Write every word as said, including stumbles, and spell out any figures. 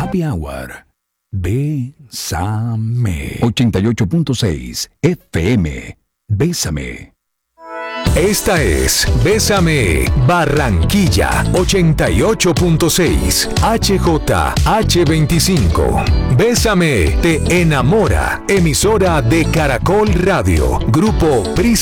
Happy Hour. Bésame. ochenta y ocho punto seis F M. Bésame. Esta es Bésame Barranquilla ochenta y ocho punto seis H J H veinticinco. Bésame te enamora. Emisora de Caracol Radio. Grupo Prisa.